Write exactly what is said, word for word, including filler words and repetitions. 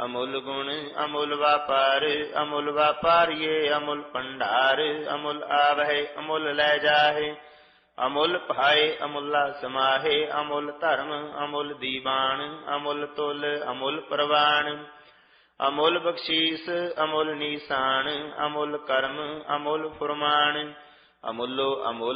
ਅਮੁੱਲ ਗੁਣ ਅਮੁੱਲ ਵਾਪਾਰ, ਅਮੁੱਲ ਵਾਪਾਰੀਏ ਅਮੁੱਲ ਭੰਡਾਰ, ਅਮੁੱਲ ਆਵਹਿ ਅਮੁੱਲ ਲੈ ਜਾਹੇ, ਅਮੁੱਲ ਭਾਏ ਅਮੁੱਲਾ ਸਮਾਹੇ, ਅਮੁੱਲ ਧਰਮ ਅਮੁੱਲ ਦੀਵਾਨ, ਅਮੁੱਲ ਤੁਲ ਅਮੁੱਲ ਪ੍ਰਵਾਨ, ਅਮੁੱਲ ਬਖਸ਼ੀਸ ਅਮੁੱਲ ਨੀਸਾਨ, ਅਮੁੱਲ ਕਰਮ ਅਮੁੱਲ ਫੁਰਮਾਨ, ਅਮੁੱਲੋ ਅਮੁੱਲ